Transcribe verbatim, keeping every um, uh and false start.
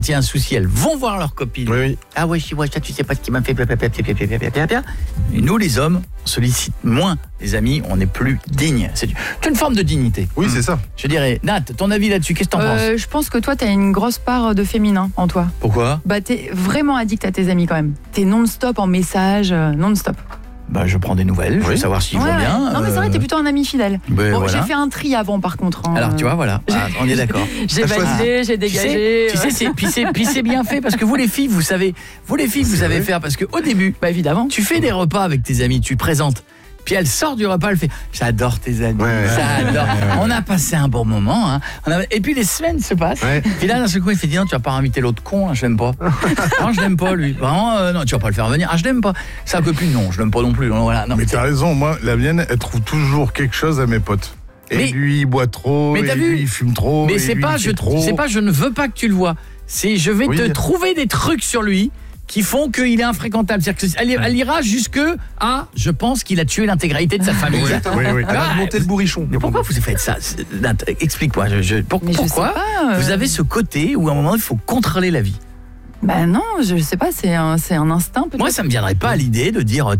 il y a un souci, elles vont voir leurs copines. Oui, oui. Ah ouais, je vois ça, tu sais pas ce qui m'a fait. Et nous, les hommes, on sollicite moins les amis, on est plus dignes. C'est une forme de dignité. Oui, c'est ça. Je dirais, Nat, ton avis là-dessus, qu'est-ce que t'en euh, penses? Je pense que toi, t'as une grosse part de féminin en toi. Pourquoi? Bah, t'es vraiment addict à tes amis quand même. T'es non-stop en message, euh, non-stop. Bah, je prends des nouvelles, je veux Oui. savoir s'ils Ouais, vont ouais. bien. Non, mais c'est vrai, euh, t'es plutôt un ami fidèle. ben Bon, voilà. j'ai fait un tri avant, par contre. hein. Alors, tu vois, voilà, ah, on est d'accord. J'ai T'as choisi. validé, j'ai Tu sais, dégagé. tu sais, c'est- puis c'est puis c'est bien fait parce que vous les filles, vous savez, vous les filles, vous C'est savez vrai. faire parce que au début, Bah, évidemment. tu fais des repas avec tes amis, tu te présentes. Puis elle sort du repas, elle fait « J'adore tes amis, Ouais, ouais. j'adore. » On a passé un bon moment. Hein. On a... Et puis les semaines se passent. Ouais. Puis là, d'un seul coup, il fait « Dis non, tu vas pas inviter l'autre con, hein, je l'aime pas. » Non, je l'aime pas, lui. Vraiment, euh, non, tu vas pas le faire venir. Ah, je l'aime pas. Sa copine, non, je l'aime pas non plus. Non, voilà, non, Mais mais t'as raison, moi, la mienne, elle trouve toujours quelque chose à mes potes. Et Mais- lui, il boit trop, Mais et t'as lui, vu il fume trop, Mais et c'est lui, pas, il je, fait trop. c'est pas, je ne veux pas que tu le vois. C'est, je vais Oui. te trouver des trucs sur lui qui font qu'il est infréquentable. C'est-à-dire qu'elle elle ira jusque à, je pense qu'il a tué l'intégralité de sa famille. Oui, oui, oui. Elle a Ah, monté le bourrichon. Mais pourquoi vous faites ça? C'est- Nat, explique-moi. Je, je- pour- Mais je pourquoi sais pas, euh. vous avez ce côté où à un moment il faut contrôler la vie? Bah non, je sais pas, c'est un, c'est un instinct peut-être. Moi, ça me viendrait pas à l'idée de dire